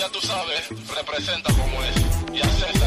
ya tú sabes, representa como es. Y a César